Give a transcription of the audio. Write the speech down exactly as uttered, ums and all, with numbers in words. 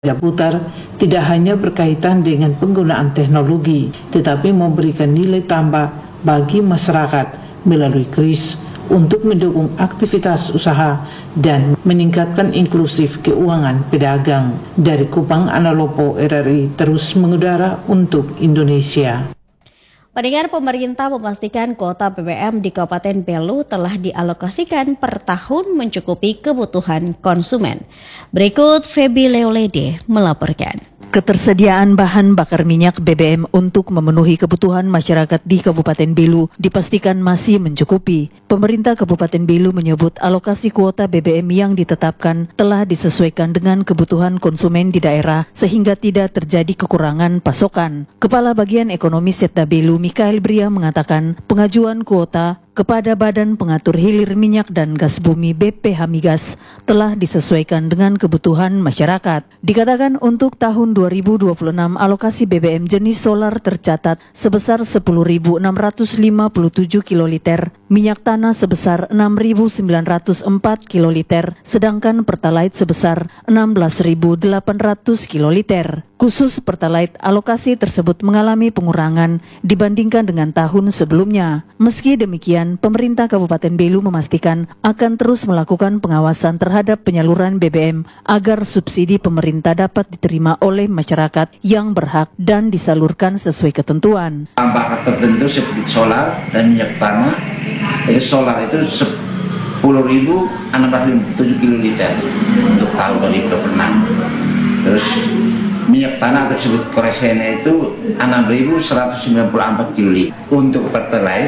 putar tidak hanya berkaitan dengan penggunaan teknologi, tetapi memberikan nilai tambah bagi masyarakat melalui kris untuk mendukung aktivitas usaha dan meningkatkan inklusif keuangan pedagang. Dari Kupang, Ana Lopo, R R I terus mengudara untuk Indonesia. Pendengar, pemerintah memastikan kuota B B M di Kabupaten Belu telah dialokasikan per tahun mencukupi kebutuhan konsumen. Berikut Feby Leolede melaporkan. Ketersediaan bahan bakar minyak B B M untuk memenuhi kebutuhan masyarakat di Kabupaten Belu dipastikan masih mencukupi. Pemerintah Kabupaten Belu menyebut alokasi kuota B B M yang ditetapkan telah disesuaikan dengan kebutuhan konsumen di daerah sehingga tidak terjadi kekurangan pasokan. Kepala Bagian Ekonomi Setda Belu, Mikael Bria, mengatakan pengajuan kuota kepada Badan Pengatur Hilir Minyak dan Gas Bumi B P H Migas telah disesuaikan dengan kebutuhan masyarakat. Dikatakan untuk tahun dua ribu dua puluh enam alokasi B B M jenis solar tercatat sebesar sepuluh ribu enam ratus lima puluh tujuh kiloliter, minyak tanah sebesar enam ribu sembilan ratus empat kiloliter, sedangkan Pertalite sebesar enam belas ribu delapan ratus kiloliter. Khusus Pertalite, alokasi tersebut mengalami pengurangan dibandingkan dengan tahun sebelumnya. Meski demikian, pemerintah Kabupaten Belu memastikan akan terus melakukan pengawasan terhadap penyaluran B B M agar subsidi pemerintah dapat diterima oleh masyarakat yang berhak dan disalurkan sesuai ketentuan. Bahan tertentu seperti solar dan minyak tanah, jadi solar itu sepuluh ribu enam ratus lima puluh tujuh kiloliter untuk tahun dua ribu dua puluh enam. Terus minyak tanah tersebut koresena itu enam ribu seratus sembilan puluh empat kiloliter. Untuk Pertalite